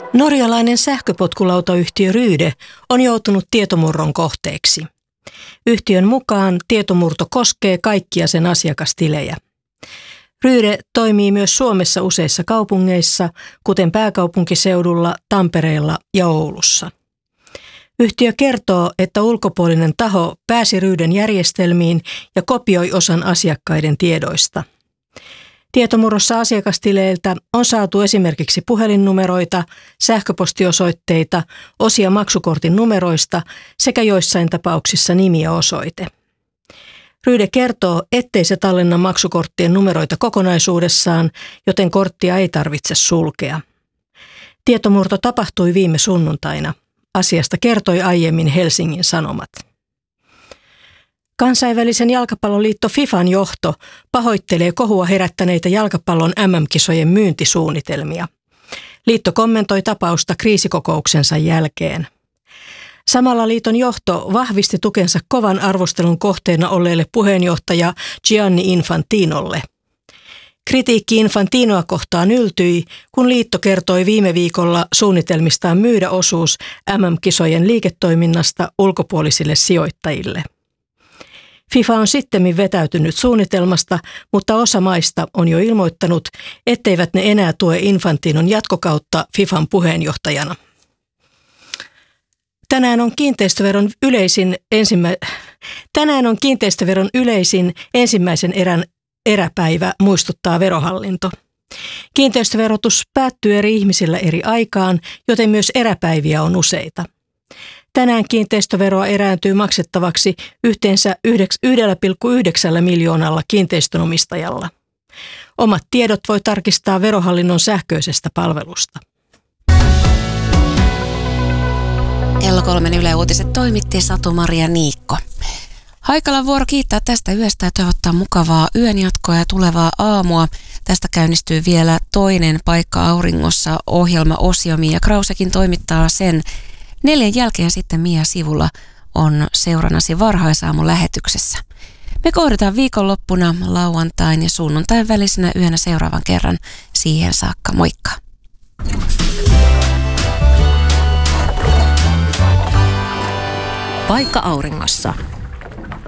Norjalainen sähköpotkulautayhtiö Ryde on joutunut tietomurron kohteeksi. Yhtiön mukaan tietomurto koskee kaikkia sen asiakastilejä. Ryde toimii myös Suomessa useissa kaupungeissa, kuten pääkaupunkiseudulla, Tampereella ja Oulussa. Yhtiö kertoo, että ulkopuolinen taho pääsi Ryden järjestelmiin ja kopioi osan asiakkaiden tiedoista. Tietomurrossa asiakastileiltä on saatu esimerkiksi puhelinnumeroita, sähköpostiosoitteita, osia maksukortin numeroista sekä joissain tapauksissa nimi ja osoite. Ryde kertoo, ettei se tallenna maksukorttien numeroita kokonaisuudessaan, joten korttia ei tarvitse sulkea. Tietomurto tapahtui viime sunnuntaina. Asiasta kertoi aiemmin Helsingin Sanomat. Kansainvälisen jalkapalloliitto FIFAn johto pahoittelee kohua herättäneitä jalkapallon MM-kisojen myyntisuunnitelmia. Liitto kommentoi tapausta kriisikokouksensa jälkeen. Samalla liiton johto vahvisti tukensa kovan arvostelun kohteena olleelle puheenjohtaja Gianni Infantinolle. Kritiikki Infantinoa kohtaan yltyi, kun liitto kertoi viime viikolla suunnitelmistaan myydä osuus MM-kisojen liiketoiminnasta ulkopuolisille sijoittajille. FIFA on sittemmin vetäytynyt suunnitelmasta, mutta osa maista on jo ilmoittanut, etteivät ne enää tue Infantinon jatkokautta FIFAn puheenjohtajana. Tänään on kiinteistöveron yleisin ensimmäisen erän eräpäivä, muistuttaa Verohallinto. Kiinteistöverotus päättyy eri ihmisillä eri aikaan, joten myös eräpäiviä on useita. Tänään kiinteistöveroa erääntyy maksettavaksi yhteensä 1,9 miljoonalla kiinteistönomistajalla. Omat tiedot voi tarkistaa Verohallinnon sähköisestä palvelusta. Kello 3 Yle Uutiset toimitti Satu-Maria Niikko. Haikalan vuoro kiittää tästä yöstä ja toivottaa mukavaa yönjatkoa ja tulevaa aamua. Tästä käynnistyy vielä toinen Paikka auringossa -ohjelmaosio. Mia Krausekin toimittaa sen. 4 jälkeen sitten Mia sivulla on seurannasi varhaisaamun lähetyksessä. Me kohdataan viikonloppuna lauantain ja sunnuntain välisenä yönä seuraavan kerran. Siihen saakka, moikka! Paikka auringossa.